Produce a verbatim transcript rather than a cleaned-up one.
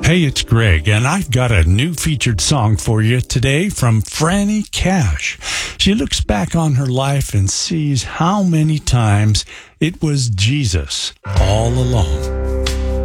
Hey, it's Greg, and I've got a new featured song for you today from Franny Cash. She looks back on her life and sees how many times it was Jesus all along.